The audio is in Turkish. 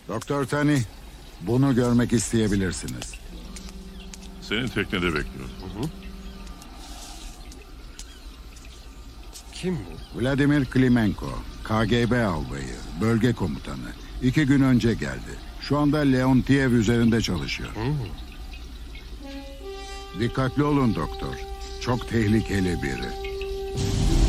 Doktor Tani, bunu görmek isteyebilirsiniz. Senin teknede bekliyorum. Kim bu? Vladimir Klimenko, KGB albayı, bölge komutanı. 2 gün önce geldi. Şu anda Leontiev üzerinde çalışıyor. Dikkatli olun doktor. Çok tehlikeli biri.